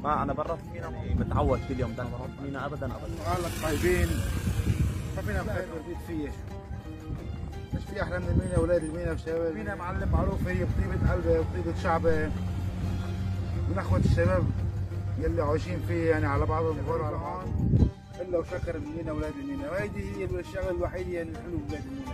ما انا برا في مينا متعود كل يوم بدنا نروح مينا ابدا ابدا. قال لك طيبين ما فينا نخير وربيت فيه. مش في احلى من المينا اولاد المينا وشباب المينا معلم معروفه هي بطيبه قلبه وطيبه شعبه من اخوه الشباب يلي عايشين فيه يعني على بعضهم غور على بعض الا وشكر المينا اولاد المينا، وهيدي هي الشغله الوحيده اللي حلوه ببلاد المينا.